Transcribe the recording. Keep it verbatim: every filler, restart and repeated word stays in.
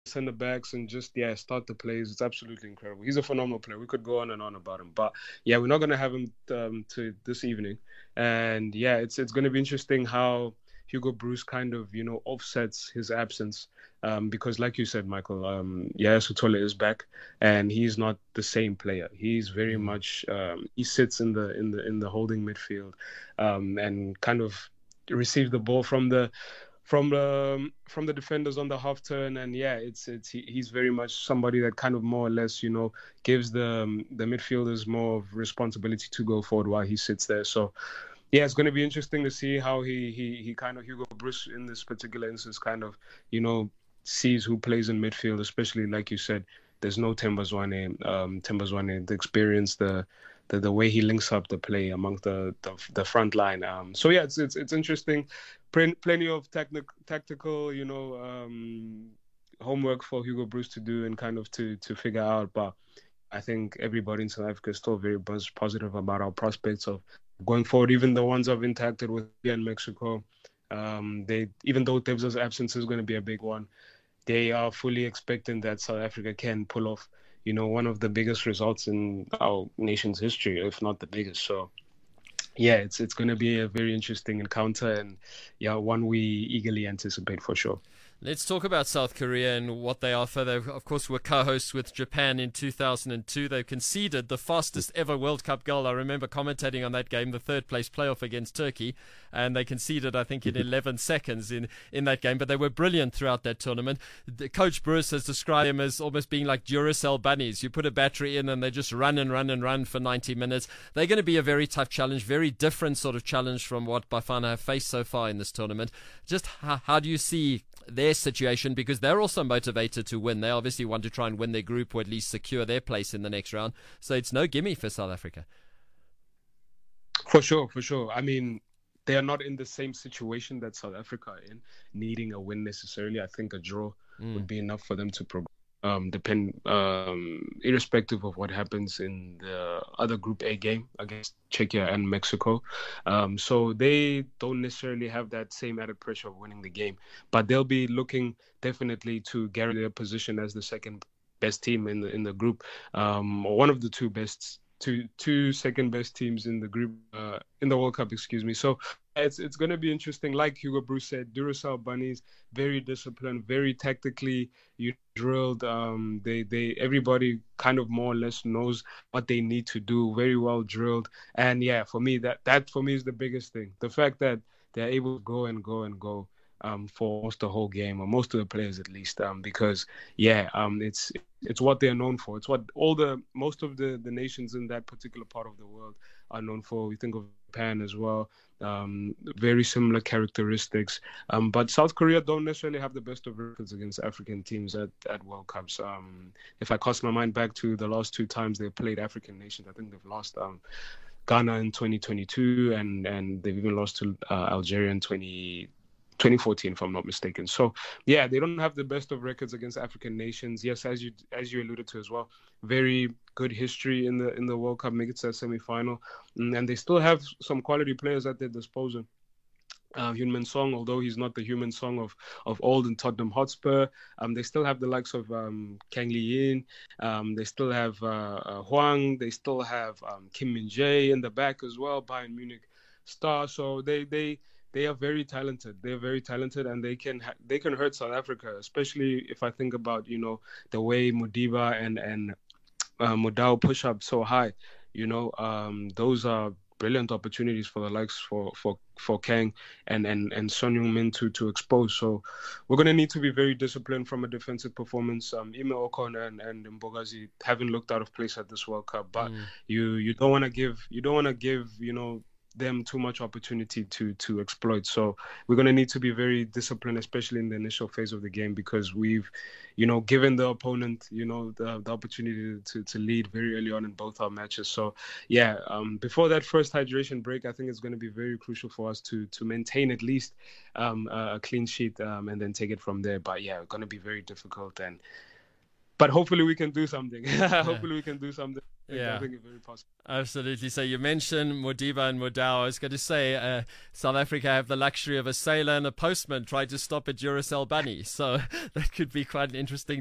center backs and just yeah start the plays. It's absolutely incredible. He's a phenomenal player. We could go on and on about him, but yeah, we're not gonna have him um, to this evening. And yeah, it's it's gonna be interesting how Hugo Bruce kind of you know offsets his absence um, because, like you said, Michael, um, Yaya Sutola is back, and he's not the same player. He's very Mm. much um, he sits in the in the in the holding midfield um, and kind of receives the ball from the from the from the defenders on the half turn, and yeah, it's it's he, he's very much somebody that kind of more or less you know gives the um, the midfielders more of responsibility to go forward while he sits there. So yeah, it's going to be interesting to see how he he he kind of Hugo Bruce in this particular instance kind of you know sees who plays in midfield, especially like you said. There's no Tembazwane, um, Tembazwane, the experience, the, the the way he links up the play amongst the the, the front line. Um, so yeah, it's it's it's interesting. Plenty of technical, tactical, you know, um, homework for Hugo Bruce to do and kind of to to figure out. But I think everybody in South Africa is still very positive about our prospects of going forward. Even the ones I've interacted with here in Mexico, um, they even though Tebza's absence is going to be a big one, they are fully expecting that South Africa can pull off, you know, one of the biggest results in our nation's history, if not the biggest. So yeah, it's it's going to be a very interesting encounter, and yeah, one we eagerly anticipate for sure. Let's talk about South Korea and what they offer. They, of course, were co-hosts with Japan in two thousand two. They conceded the fastest ever World Cup goal. I remember commentating on that game, the third place playoff against Turkey, and they conceded, I think, in eleven seconds in, in that game. But they were brilliant throughout that tournament. The, Coach Bruce has described them as almost being like Duracell bunnies. You put a battery in and they just run and run and run for ninety minutes. They're going to be a very tough challenge, very different sort of challenge from what Bafana have faced so far in this tournament. Just how, how do you see their situation, because they're also motivated to win? They obviously want to try and win their group or at least secure their place in the next round. So it's no gimme for South Africa. For sure, for sure. I mean, they are not in the same situation that South Africa are in, needing a win necessarily. I think a draw mm. would be enough for them to progress. Um, depend, um, irrespective of what happens in the other Group A game against Czechia and Mexico. Um, so they don't necessarily have that same added pressure of winning the game, but they'll be looking definitely to guarantee their position as the second best team in the in the group, um, or one of the two best. Two two second best teams in the group uh, in the World Cup, excuse me. So it's it's going to be interesting. Like Hugo Bruce said, Duracell bunnies, very disciplined, very tactically you drilled. Um, they they everybody kind of more or less knows what they need to do. Very well drilled, and yeah, for me that that for me is the biggest thing. The fact that they're able to go and go and go. Um, for most of the whole game, or most of the players at least, um, because yeah, um, it's it's what they're known for. It's what all the most of the, the nations in that particular part of the world are known for. We think of Japan as well, um, very similar characteristics. Um, but South Korea don't necessarily have the best of records against African teams at, at World Cups. Um, if I cast my mind back to the last two times they played African nations, I think they've lost um, Ghana in twenty twenty-two, and and they've even lost to uh, Algeria in twenty fourteen, if I'm not mistaken. So yeah, they don't have the best of records against African nations. Yes, as you as you alluded to as well, very good history in the in the World Cup, make it to a semi-final, and they still have some quality players at their disposal. Uh, Heung-min Son, although he's not the Heung-min Son of of old in Tottenham Hotspur, um, they still have the likes of um, Kang Lee-in. Um, they still have uh, uh, Hwang. They still have um, Kim Min-jae in the back as well, Bayern Munich star. So they they. They are very talented. They're very talented, and they can ha- they can hurt South Africa. Especially if I think about you know the way Modiba and and uh, Modao push up so high. You know, um, those are brilliant opportunities for the likes for for for Kang and and and Son Heung-min to to expose. So we're gonna need to be very disciplined from a defensive performance. Um, Ime Ocon and and Mbogazi haven't looked out of place at this World Cup, but mm. you you don't want to give you don't want to give you know. them too much opportunity to to exploit. So we're going to need to be very disciplined, especially in the initial phase of the game, because we've, you know, given the opponent, you know, the, the opportunity to, to lead very early on in both our matches. So yeah, um, before that first hydration break, I think it's going to be very crucial for us to to maintain at least um, a clean sheet um, and then take it from there. But yeah, going to be very difficult, and but hopefully we can do something. Hopefully we can do something. Yeah, I think it's very possible. Absolutely. So you mentioned Modiba and Modau. I was going to say uh, South Africa have the luxury of a sailor and a postman trying to stop a Duracell bunny. So that could be quite an interesting